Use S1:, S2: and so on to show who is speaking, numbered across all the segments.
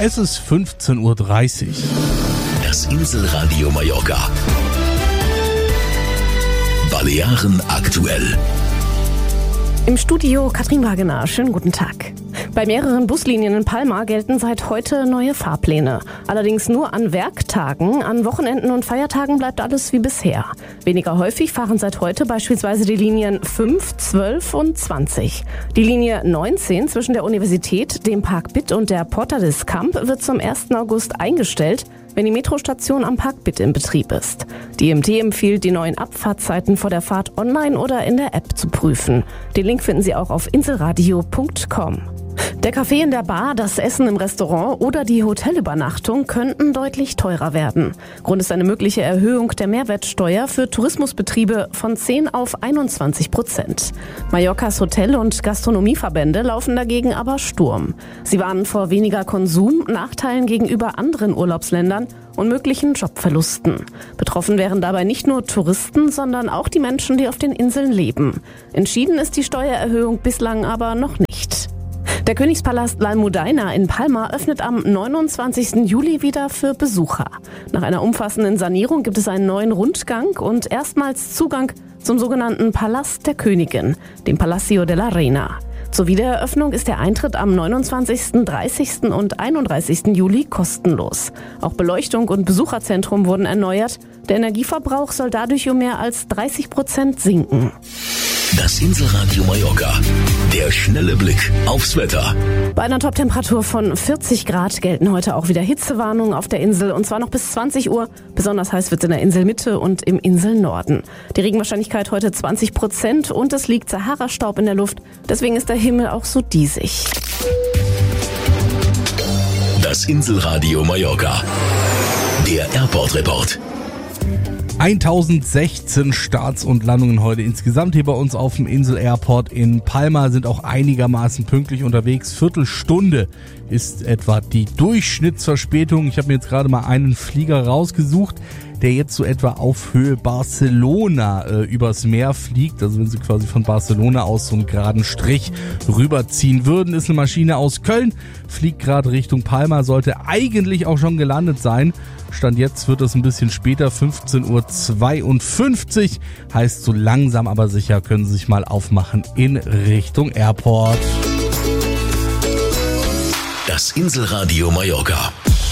S1: Es ist 15.30 Uhr.
S2: Das Inselradio Mallorca. Balearen aktuell.
S3: Im Studio Katrin Wagener. Schönen guten Tag. Bei mehreren Buslinien in Palma gelten seit heute neue Fahrpläne. Allerdings nur an Werktagen. An Wochenenden und Feiertagen bleibt alles wie bisher. Weniger häufig fahren seit heute beispielsweise die Linien 5, 12 und 20. Die Linie 19 zwischen der Universität, dem Park Bitt und der Porta des Camp wird zum 1. August eingestellt, wenn die Metrostation am Park Bitt in Betrieb ist. Die IMT empfiehlt, die neuen Abfahrtzeiten vor der Fahrt online oder in der App zu prüfen. Den Link finden Sie auch auf inselradio.com. Der Kaffee in der Bar, das Essen im Restaurant oder die Hotelübernachtung könnten deutlich teurer werden. Grund ist eine mögliche Erhöhung der Mehrwertsteuer für Tourismusbetriebe von 10 auf 21%. Mallorcas Hotel- und Gastronomieverbände laufen dagegen aber Sturm. Sie warnen vor weniger Konsum, Nachteilen gegenüber anderen Urlaubsländern und möglichen Jobverlusten. Betroffen wären dabei nicht nur Touristen, sondern auch die Menschen, die auf den Inseln leben. Entschieden ist die Steuererhöhung bislang aber noch nicht. Der Königspalast La Almudaina in Palma öffnet am 29. Juli wieder für Besucher. Nach einer umfassenden Sanierung gibt es einen neuen Rundgang und erstmals Zugang zum sogenannten Palast der Königin, dem Palacio de la Reina. Zur Wiedereröffnung ist der Eintritt am 29., 30. und 31. Juli kostenlos. Auch Beleuchtung und Besucherzentrum wurden erneuert. Der Energieverbrauch soll dadurch um mehr als 30% sinken.
S2: Das Inselradio Mallorca. Der schnelle Blick aufs Wetter.
S3: Bei einer Toptemperatur von 40 Grad gelten heute auch wieder Hitzewarnungen auf der Insel und zwar noch bis 20 Uhr. Besonders heiß wird es in der Inselmitte und im Inselnorden. Die Regenwahrscheinlichkeit heute 20% und es liegt Sahara-Staub in der Luft. Deswegen ist der Himmel auch so diesig.
S2: Das Inselradio Mallorca. Der Airport Report.
S1: 1016 Starts und Landungen heute insgesamt hier bei uns auf dem Insel Airport in Palma, sind auch einigermaßen pünktlich unterwegs. Viertelstunde ist etwa die Durchschnittsverspätung. Ich habe mir jetzt gerade mal einen Flieger rausgesucht, der jetzt so etwa auf Höhe Barcelona übers Meer fliegt. Also wenn Sie quasi von Barcelona aus so einen geraden Strich rüberziehen würden, ist eine Maschine aus Köln, fliegt gerade Richtung Palma, sollte eigentlich auch schon gelandet sein. Stand jetzt wird es ein bisschen später, 15.52 Uhr. Heißt, so langsam aber sicher können Sie sich mal aufmachen in Richtung Airport.
S2: Das Inselradio Mallorca.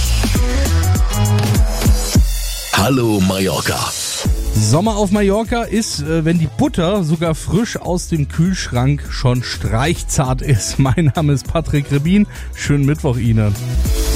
S2: Hallo Mallorca.
S1: Sommer auf Mallorca ist, wenn die Butter sogar frisch aus dem Kühlschrank schon streichzart ist. Mein Name ist Patrick Rebin. Schönen Mittwoch Ihnen.